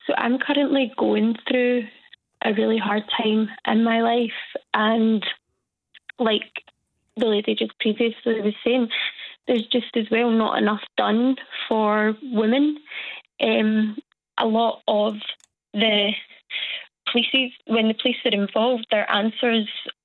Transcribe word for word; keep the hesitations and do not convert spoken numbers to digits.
So I'm currently going through a really hard time in my life, and like the lady just previously was saying, there's just as well not enough done for women. Um, a lot of the police, when the police are involved, their answers